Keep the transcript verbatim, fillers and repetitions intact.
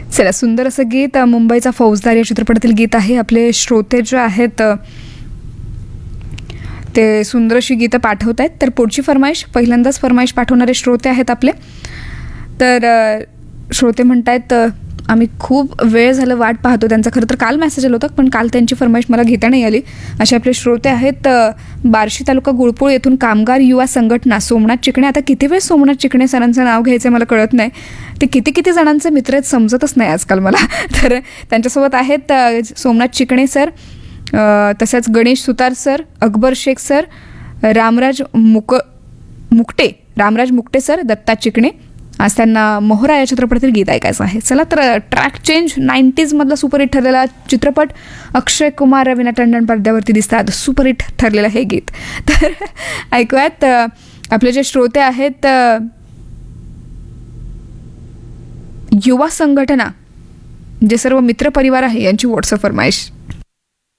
चला, सुंदर असं गीत मुंबईचा फौजदार या चित्रपटातील गीत आहे. आपले श्रोते जे आहेत ते सुंदर अशी गीतं पाठवत आहेत. तर पुढची फरमाईश, पहिल्यांदाच फरमाईश पाठवणारे श्रोते आहेत आपले. तर श्रोते म्हणत आहेत, आम्ही खूप वेळ झालं वाट पाहतो. त्यांचा खरं तर काल मेसेज आला होता, पण काल त्यांची फरमाईश मला घेता नाही आली. असे आपले श्रोते आहेत. बार्शी तालुका गुळपूळ येथून कामगार युवा संघटना सोमनाथ चिकणे. आता किती वेळ सोमनाथ चिकणे सरांचं नाव घ्यायचं मला कळत नाही. ते किती किती जणांचे मित्र आहेत समजतच नाही आजकाल मला. तर त्यांच्यासोबत आहेत सोमनाथ चिकणे सर, तसंच गणेश सुतार सर, अकबर शेख सर, रामराज मुक मुकटे रामराज मुकटे सर, दत्ता चिकणे. आज त्यांना मोहरा या चित्रपटातील गीत ऐकायचं आहे. चला तर ट्रॅक चेंज, नाईन्टीजमधला सुपरहिट ठरलेला चित्रपट, अक्षय कुमार, रवीना टंडन पडद्यावरती दिसतात. सुपरहिट ठरलेलं हे गीत. तर ऐकूयात आपले जे श्रोते आहेत, युवा संघटना जे सर्व मित्रपरिवार आहे यांची व्हॉट्सअप फरमाईश.